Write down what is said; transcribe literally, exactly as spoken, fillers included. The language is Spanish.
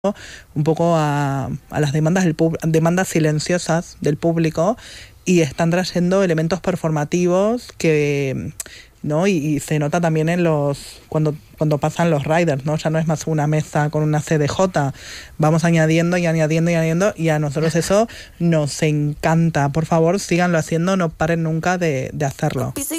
un poco a, a las demandas, del pub- demandas silenciosas del público, y están trayendo elementos performativos que, ¿no? Y, y se nota también en los cuando cuando pasan los riders, ¿no? Ya no es más una mesa con una C D J, vamos añadiendo y añadiendo y añadiendo, y a nosotros eso nos encanta. Por favor, síganlo haciendo, no paren nunca de, de hacerlo.